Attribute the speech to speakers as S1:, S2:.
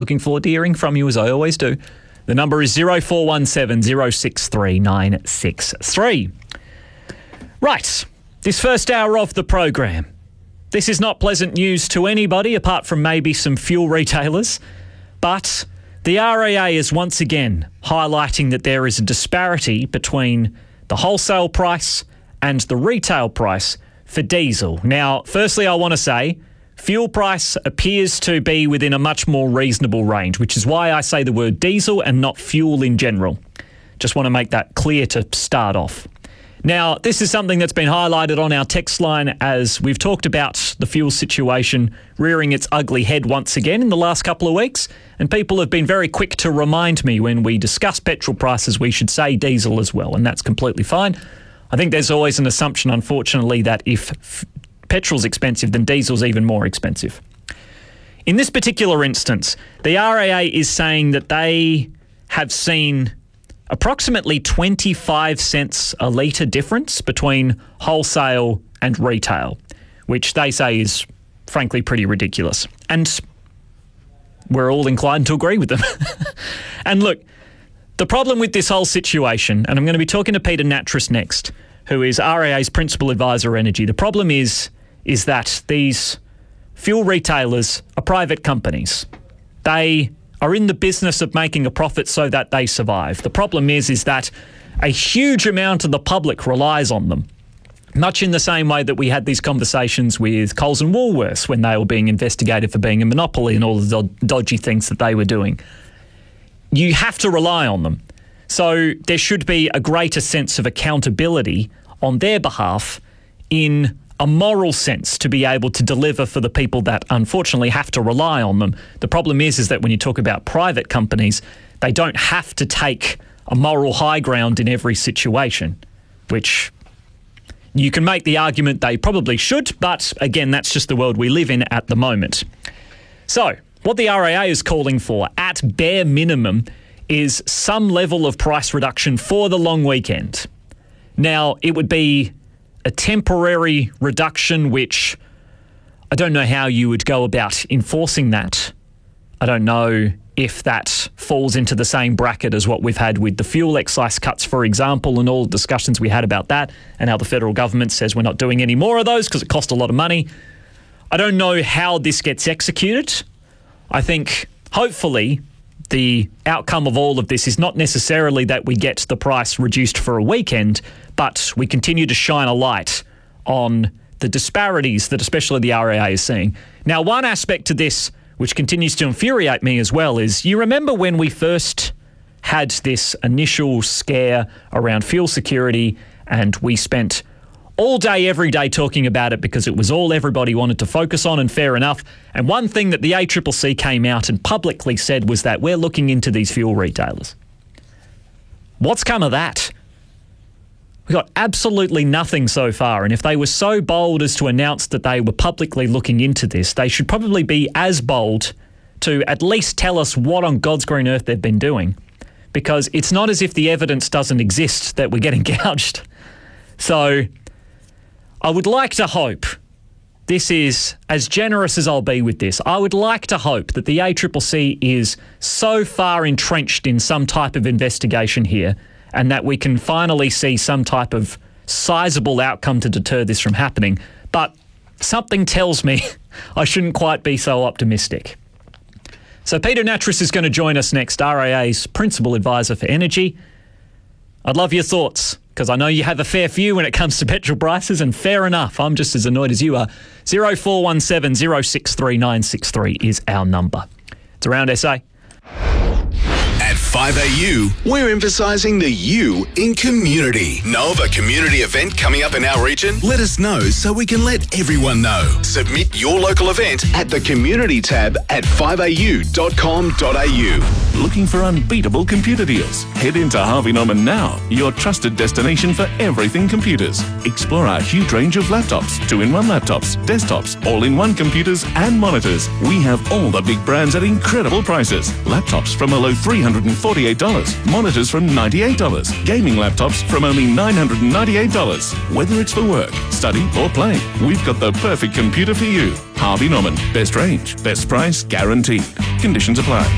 S1: Looking forward to hearing from you, as I always do. The number is 0417 063 963. Right, this first hour of the program. This is not pleasant news to anybody apart from maybe some fuel retailers, but the RAA is once again highlighting that there is a disparity between the wholesale price and the retail price for diesel. Now, firstly, I want to say fuel price appears to be within a much more reasonable range, which is why I say the word diesel and not fuel in general. Just want to make that clear to start off. Now, this is something that's been highlighted on our text line as we've talked about the fuel situation rearing its ugly head once again in the last couple of weeks, and people have been very quick to remind me when we discuss petrol prices we should say diesel as well, and that's completely fine. I think there's always an assumption, unfortunately, that if petrol's expensive, then diesel's even more expensive. In this particular instance, the RAA is saying that they have seen approximately 25 cents a litre difference between wholesale and retail, which they say is frankly pretty ridiculous. And we're all inclined to agree with them. And look, the problem with this whole situation, and I'm going to be talking to Peter Nattrass next, who is RAA's Principal Advisor Energy. The problem is that these fuel retailers are private companies. They are in the business of making a profit so that they survive. The problem is that a huge amount of the public relies on them, much in the same way that we had these conversations with Coles and Woolworths when they were being investigated for being a monopoly and all the dodgy things that they were doing. You have to rely on them. So there should be a greater sense of accountability on their behalf in a moral sense to be able to deliver for the people that unfortunately have to rely on them. The problem is that when you talk about private companies, they don't have to take a moral high ground in every situation, which you can make the argument they probably should, but again, that's just the world we live in at the moment. So what the RAA is calling for, at bare minimum, is some level of price reduction for the long weekend. Now, it would be a temporary reduction, which I don't know how you would go about enforcing that. I don't know if that falls into the same bracket as what we've had with the fuel excise cuts, for example, and all the discussions we had about that, and how the federal government says we're not doing any more of those because it cost a lot of money. I don't know how this gets executed. I think, hopefully, the outcome of all of this is not necessarily that we get the price reduced for a weekend, but we continue to shine a light on the disparities that especially the RAA is seeing. Now, one aspect to this which continues to infuriate me as well is, you remember when we first had this initial scare around fuel security and we spent all day, every day talking about it because it was all everybody wanted to focus on, and fair enough. And one thing that the ACCC came out and publicly said was that we're looking into these fuel retailers. What's come of that? We got absolutely nothing so far, and if they were so bold as to announce that they were publicly looking into this, they should probably be as bold to at least tell us what on God's green earth they've been doing, because it's not as if the evidence doesn't exist that we're getting gouged. So I would like to hope, this is as generous as I'll be with this, I would like to hope that the ACCC is so far entrenched in some type of investigation here and that we can finally see some type of sizable outcome to deter this from happening. But something tells me I shouldn't quite be so optimistic. So Peter Nattrass is going to join us next, RAA's Principal Advisor for Energy. I'd love your thoughts, because I know you have a fair few when it comes to petrol prices, and fair enough, I'm just as annoyed as you are. 0417 063 963 is our number. It's Around SA.
S2: At 5AU, we're emphasising the U in community. Know of a community event coming up in our region? Let us know so we can let everyone know. Submit your local event at the community tab at 5au.com.au.
S3: Looking for unbeatable computer deals? Head into Harvey Norman now, your trusted destination for everything computers. Explore our huge range of laptops, 2-in-1 laptops, desktops, all-in-one computers and monitors. We have all the big brands at incredible prices. Laptops from a low $348, monitors from $98, gaming laptops from only $998. Whether it's for work, study or play, we've got the perfect computer for you. Harvey Norman, best range, best price, guaranteed. Conditions apply.